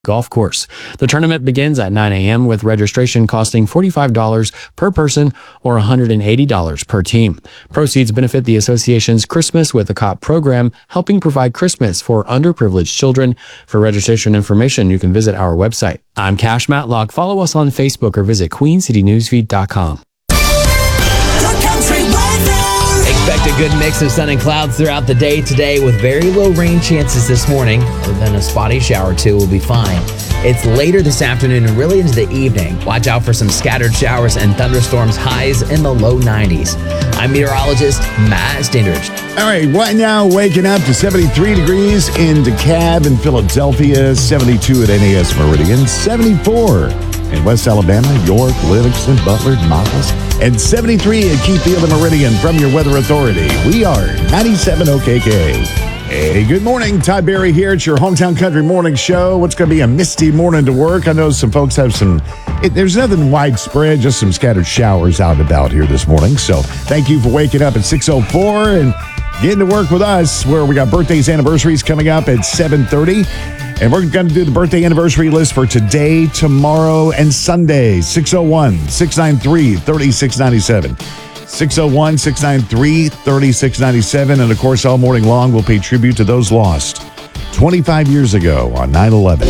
Golf course. The tournament begins at 9 a.m. with registration costing $45 per person or $180 per team. Proceeds benefit the association's Christmas with a Cop program, helping provide Christmas for underprivileged children. For registration information, you can visit our website. I'm Cash Matlock. Follow us on Facebook or visit queencitynewsfeed.com. Expect a good mix of sun and clouds throughout the day today with very low rain chances this morning. Other than a spotty shower or two will be fine. It's later this afternoon and really into the evening. Watch out for some scattered showers and thunderstorms, highs in the low 90s. I'm meteorologist Matt Standridge. All right, right now waking up to 73 degrees in DeKalb and Philadelphia, 72 at NAS Meridian, 74 in West Alabama, York, Livingston, Butler, Monmouth, and 73 at Keyfield and Meridian from your weather authority. We are 97 OKK. Hey, good morning. Ty Berry here. It's your Hometown Country Morning Show. What's going to be a misty morning to work. I know some folks have there's nothing widespread, just some scattered showers out and about here this morning. So thank you for waking up at 6:04 and getting to work with us, where we got birthdays, anniversaries coming up at 7:30. And we're going to do the birthday anniversary list for today, tomorrow, and Sunday. 601-693-3697. 601-693-3697. And, of course, all morning long, we'll pay tribute to those lost 25 years ago on 9/11.